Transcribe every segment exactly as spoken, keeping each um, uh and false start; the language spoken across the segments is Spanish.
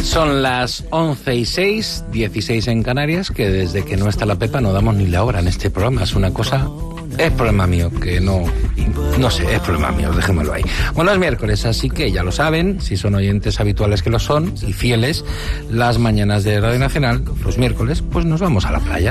Son las once y seis, dieciséis en Canarias, que desde que no está la Pepa no damos ni la hora en este programa. Es una cosa... Es problema mío, que no... No sé, es problema mío, dejémoslo ahí. Bueno, es miércoles, así que ya lo saben, si son oyentes habituales que lo son, y fieles, las mañanas de Radio Nacional, los miércoles, pues nos vamos a la playa.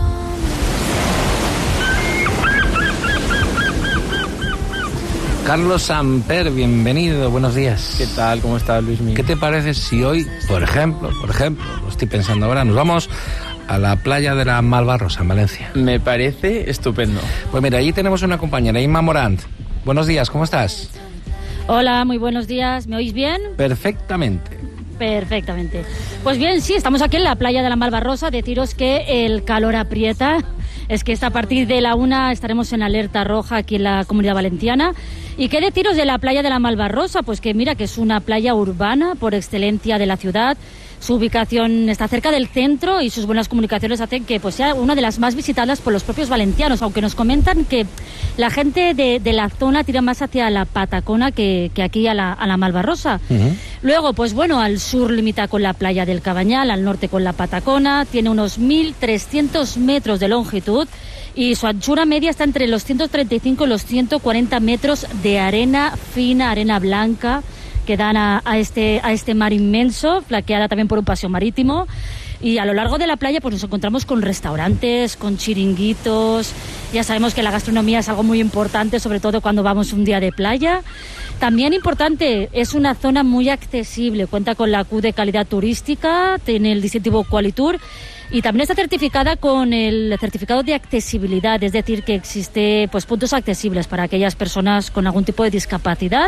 Carlos Samper, bienvenido, buenos días. ¿Qué tal? ¿Cómo estás, Luismi? ¿Qué te parece si hoy, por ejemplo, por ejemplo, lo estoy pensando ahora, nos vamos a la playa de la Malvarrosa, en Valencia? Me parece estupendo. Pues mira, allí tenemos una compañera, Inma Morant. Buenos días, ¿cómo estás? Hola, muy buenos días. ¿Me oís bien? Perfectamente. Perfectamente. Pues bien, sí, estamos aquí en la playa de la Malvarrosa. Deciros que el calor aprieta. Es que esta a partir de la una estaremos en alerta roja aquí en la Comunidad Valenciana. ¿Y qué deciros de la playa de la Malvarrosa? Pues que mira, que es una playa urbana por excelencia de la ciudad. Su ubicación está cerca del centro y sus buenas comunicaciones hacen que pues, sea una de las más visitadas por los propios valencianos, aunque nos comentan que la gente de, de la zona tira más hacia la Patacona que, que aquí a la, a la Malvarrosa. Uh-huh. Luego, pues bueno, al sur limita con la playa del Cabañal, al norte con la Patacona, tiene unos mil trescientos metros de longitud y su anchura media está entre los ciento treinta y cinco y los ciento cuarenta metros de arena fina, arena blanca, que dan a, a, este, a este mar inmenso, flanqueada también por un paseo marítimo. Y a lo largo de la playa pues nos encontramos con restaurantes, con chiringuitos. Ya sabemos que la gastronomía es algo muy importante, sobre todo cuando vamos un día de playa. También importante, es una zona muy accesible, cuenta con la Q de calidad turística, tiene el distintivo Qualitour y también está certificada con el certificado de accesibilidad, es decir, que existe pues puntos accesibles para aquellas personas con algún tipo de discapacidad.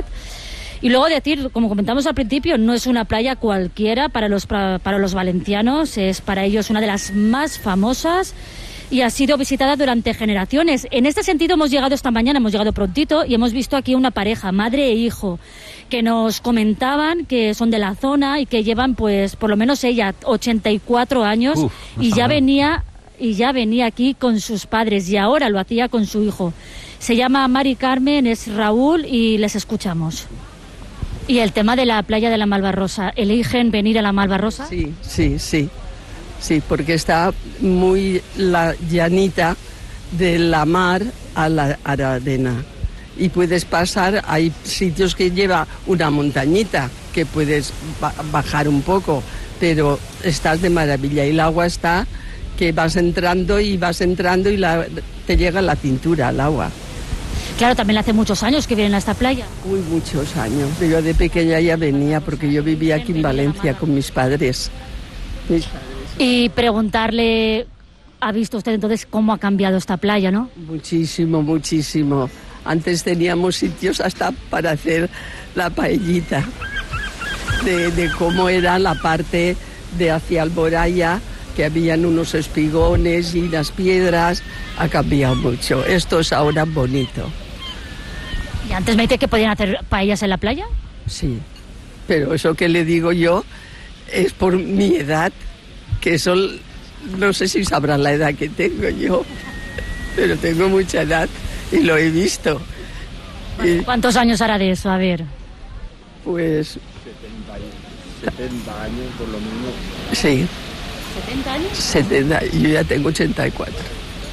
Y luego decir, como comentamos al principio, no es una playa cualquiera para los, para, para los valencianos, es para ellos una de las más famosas y ha sido visitada durante generaciones. En este sentido hemos llegado esta mañana, hemos llegado prontito y hemos visto aquí una pareja, madre e hijo, que nos comentaban que son de la zona y que llevan, pues, por lo menos ella, ochenta y cuatro años. Uf, y ya venía y ya venía aquí con sus padres y ahora lo hacía con su hijo. Se llama Mari Carmen, es Raúl y les escuchamos. ¿Y el tema de la playa de la Malvarrosa? ¿Eligen venir a la Malvarrosa? Sí, sí, sí. Sí, porque está muy la llanita de la mar a la, a la arena. Y puedes pasar, hay sitios que lleva una montañita, que puedes ba- bajar un poco, pero estás de maravilla. Y el agua está, que vas entrando y vas entrando y la, te llega a la cintura el agua. Claro, también hace muchos años que vienen a esta playa. Muy muchos años. Yo de pequeña ya venía porque yo vivía aquí en Valencia con mis padres. Mis padres. Y preguntarle, ¿ha visto usted entonces cómo ha cambiado esta playa, no? Muchísimo, muchísimo. Antes teníamos sitios hasta para hacer la paellita. De, de cómo era la parte de hacia Alboraya, que habían unos espigones y las piedras. Ha cambiado mucho. Esto es ahora bonito. ¿Y antes me dice que podían hacer paellas en la playa? Sí, pero eso que le digo yo es por mi edad, que eso no sé si sabrán la edad que tengo yo, pero tengo mucha edad y lo he visto. Bueno, ¿cuántos años hará de eso? A ver. Pues... setenta años por lo menos. Sí. ¿setenta años? setenta, yo ya tengo ochenta y cuatro.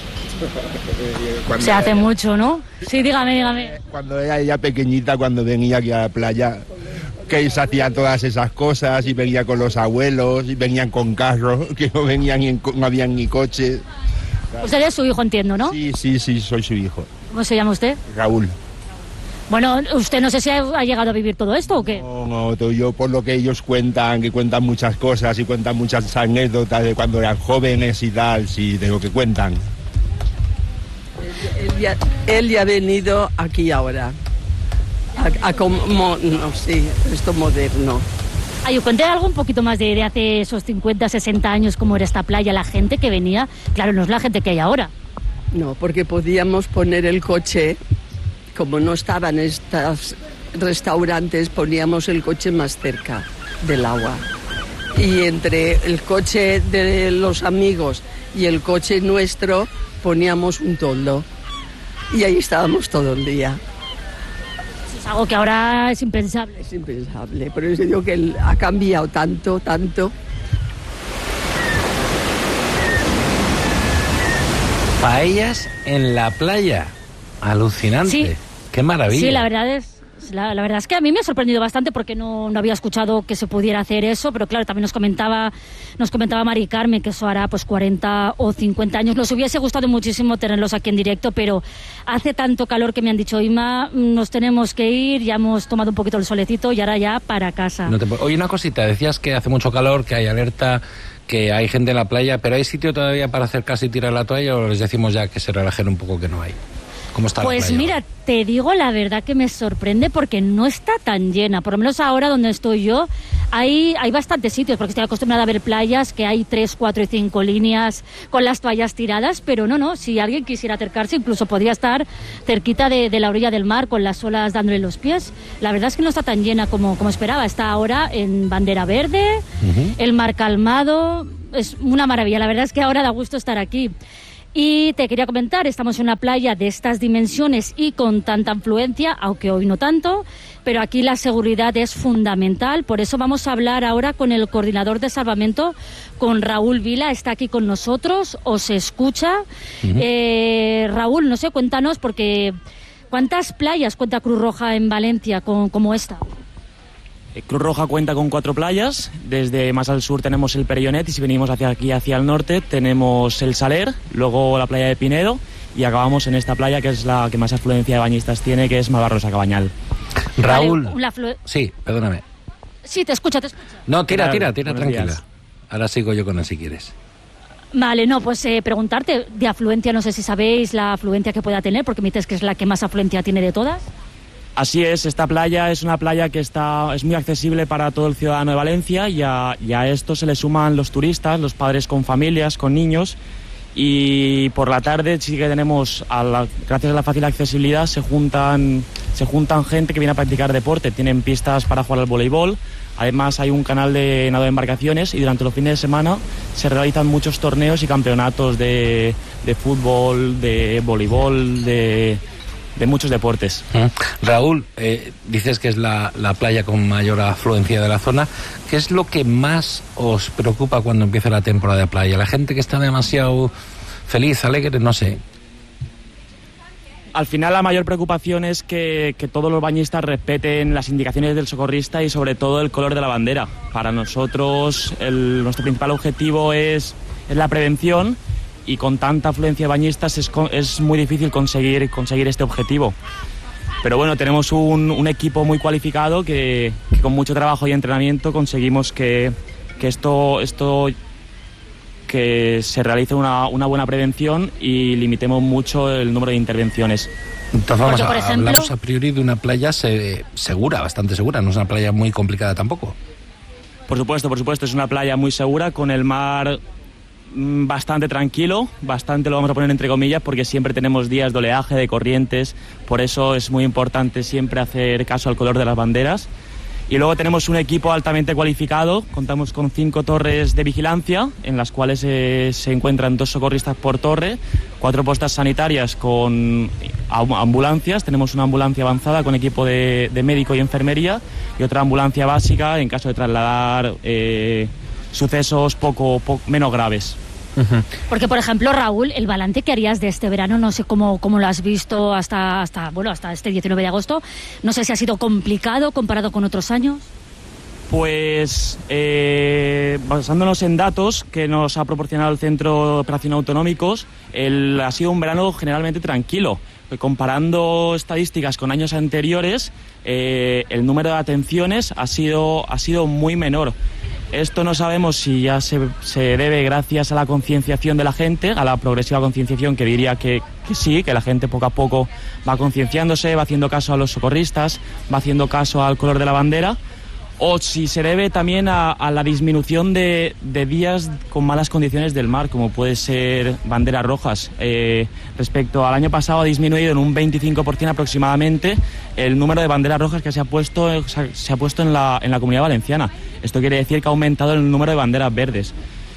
Se hace mucho, ¿no? Sí, dígame, dígame. Cuando era ella pequeñita, cuando venía aquí a la playa, que se hacían todas esas cosas y venía con los abuelos y venían con carros, que no venían en, no habían ni coches. Usted es su hijo, entiendo, ¿no? Sí, sí, sí, soy su hijo. ¿Cómo se llama usted? Raúl. Bueno, usted no sé si ha llegado a vivir todo esto o qué. No, no, yo por lo que ellos cuentan, que cuentan muchas cosas y cuentan muchas anécdotas de cuando eran jóvenes y tal, sí, de lo que cuentan. Él ya, él ya ha venido aquí ahora, a, a como, no, sí, esto moderno. Ay, cuente algo un poquito más de, de hace esos cincuenta, sesenta años, cómo era esta playa, la gente que venía. Claro, no es la gente que hay ahora. No, porque podíamos poner el coche, como no estaban estos restaurantes, poníamos el coche más cerca del agua. Y entre el coche de los amigos y el coche nuestro poníamos un toldo. Y ahí estábamos todo el día. Es algo que ahora es impensable. Es impensable, por eso digo que el- ha cambiado tanto, tanto. Paellas en la playa. Alucinante. Sí. Qué maravilla. Sí, la verdad es la, la verdad es que a mí me ha sorprendido bastante porque no, no había escuchado que se pudiera hacer eso, pero claro, también nos comentaba nos comentaba Mari Carmen que eso hará pues cuarenta o cincuenta años. Nos hubiese gustado muchísimo tenerlos aquí en directo, pero hace tanto calor que me han dicho, Ima, nos tenemos que ir, ya hemos tomado un poquito el solecito y ahora ya para casa. No te... Oye, una cosita, decías que hace mucho calor, que hay alerta, que hay gente en la playa, pero ¿hay sitio todavía para acercarse y tirar la toalla o les decimos ya que se relajen un poco que no hay? ¿Cómo está Pues la playa? mira, te digo la verdad que me sorprende porque no está tan llena. Por lo menos ahora donde estoy yo hay, hay bastantes sitios, porque estoy acostumbrada a ver playas que hay tres, cuatro y cinco líneas con las toallas tiradas, pero no, no, si alguien quisiera acercarse incluso podría estar cerquita de, de la orilla del mar con las olas dándole los pies. La verdad es que no está tan llena como, como esperaba. Está ahora en bandera verde, Ujú. el mar calmado, es una maravilla. La verdad es que ahora da gusto estar aquí. Y te quería comentar, estamos en una playa de estas dimensiones y con tanta afluencia, aunque hoy no tanto, pero aquí la seguridad es fundamental. Por eso vamos a hablar ahora con el coordinador de salvamento, con Raúl Vila, está aquí con nosotros, os escucha. Ujú. Eh, Raúl, no sé, cuéntanos, porque ¿cuántas playas cuenta Cruz Roja en Valencia con, como esta? Eh, Cruz Roja cuenta con cuatro playas. Desde más al sur tenemos el Perellonet y si venimos hacia aquí, hacia el norte, tenemos el Saler, luego la playa de Pinedo y acabamos en esta playa que es la que más afluencia de bañistas tiene, que es Malvarrosa Cabañal. Raúl. Vale, la flu- Sí, perdóname. Sí, te escucha, te escucha. No, tira, Claro, tira, tira, buenos tranquila. días. Ahora sigo yo con él si quieres. Vale, no, pues eh, preguntarte de afluencia, no sé si sabéis la afluencia que pueda tener, porque me dices que es la que más afluencia tiene de todas. Así es, esta playa es una playa que está, es muy accesible para todo el ciudadano de Valencia y a, y a esto se le suman los turistas, los padres con familias, con niños. Y por la tarde sí que tenemos, a la- gracias a la fácil accesibilidad, se juntan, se juntan gente que viene a practicar deporte. Tienen pistas para jugar al voleibol. Además hay un canal de nado de embarcaciones y durante los fines de semana se realizan muchos torneos y campeonatos de, de fútbol, de voleibol, de, de muchos deportes. Mm. Raúl, eh, dices que es la, la playa con mayor afluencia de la zona. ¿Qué es lo que más os preocupa cuando empieza la temporada de playa? ¿La gente que está demasiado feliz, alegre? No sé. Al final la mayor preocupación es que, que todos los bañistas respeten las indicaciones del socorrista y sobre todo el color de la bandera. Para nosotros el- nuestro principal objetivo es, es la prevención y con tanta afluencia de bañistas es, co- es muy difícil conseguir, conseguir este objetivo. Pero bueno, tenemos un, un equipo muy cualificado que, que con mucho trabajo y entrenamiento conseguimos que, que esto, esto que se realice una, una buena prevención y limitemos mucho el número de intervenciones. Entonces vamos Porque, a, por ejemplo- hablamos a priori de una playa se- segura, bastante segura. No es una playa muy complicada tampoco. Por supuesto, por supuesto, es una playa muy segura, con el mar mm, bastante tranquilo, bastante lo vamos a poner entre comillas, porque siempre tenemos días de oleaje, de corrientes, por eso es muy importante siempre hacer caso al color de las banderas. Y luego tenemos un equipo altamente cualificado, contamos con cinco torres de vigilancia, en las cuales eh, se encuentran dos socorristas por torre, cuatro postas sanitarias con am- ambulancias, tenemos una ambulancia avanzada con equipo de, de médico y enfermería, y otra ambulancia básica en caso de trasladar eh, sucesos poco, poco menos graves. Porque, por ejemplo, Raúl, el balance que harías de este verano, no sé cómo, cómo lo has visto hasta, hasta, bueno, hasta este diecinueve de agosto, no sé si ha sido complicado comparado con otros años. Pues eh, basándonos en datos que nos ha proporcionado el Centro de Operaciones Autonómicos, el, ha sido un verano generalmente tranquilo. Comparando estadísticas con años anteriores, eh, el número de atenciones ha sido, ha sido muy menor. Esto no sabemos si ya se, se debe gracias a la concienciación de la gente, a la progresiva concienciación, que diría que, que sí, que la gente poco a poco va concienciándose, va haciendo caso a los socorristas, va haciendo caso al color de la bandera, o si se debe también a, a la disminución de, de días con malas condiciones del mar, como puede ser banderas rojas. Eh, respecto al año pasado ha disminuido en un veinticinco por ciento aproximadamente el número de banderas rojas que se ha puesto, se, se ha puesto en la, en la Comunidad Valenciana. Esto quiere decir que ha aumentado el número de banderas verdes.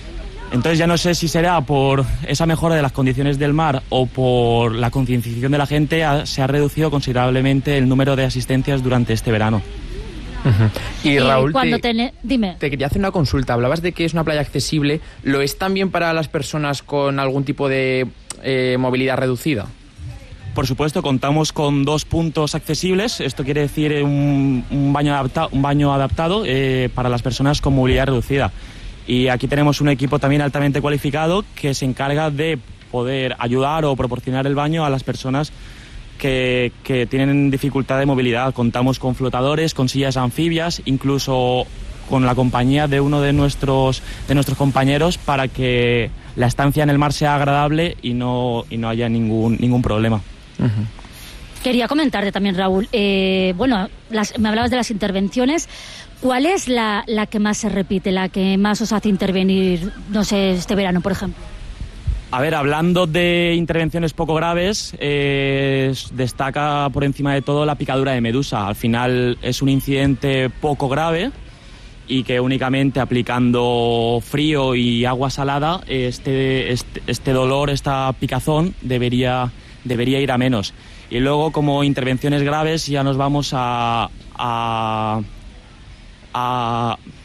Entonces ya no sé si será por esa mejora de las condiciones del mar o por la concienciación de la gente, ha, se ha reducido considerablemente el número de asistencias durante este verano. Uh-huh. Y Raúl, cuando te, te, dime. te quería hacer una consulta. Hablabas de que es una playa accesible. ¿Lo es también para las personas con algún tipo de eh, movilidad reducida? Por supuesto, contamos con dos puntos accesibles. Esto quiere decir un, un baño, adapta, un baño adaptado eh, para las personas con movilidad reducida. Y aquí tenemos un equipo también altamente cualificado que se encarga de poder ayudar o proporcionar el baño a las personas que, que tienen dificultad de movilidad. Contamos con flotadores, con sillas anfibias, incluso con la compañía de uno de nuestros, de nuestros compañeros para que la estancia en el mar sea agradable y no, y no haya ningún, ningún problema. Uh-huh. Quería comentarte también, Raúl, eh, bueno, las, me hablabas de las intervenciones. ¿Cuál es la, la que más se repite, la que más os hace intervenir, no sé, este verano, por ejemplo? A ver, hablando de intervenciones poco graves, eh, destaca por encima de todo la picadura de medusa. Al final es un incidente poco grave y que únicamente aplicando frío y agua salada, este, este, este dolor, esta picazón debería, debería ir a menos. Y luego, como intervenciones graves, ya nos vamos a... a A,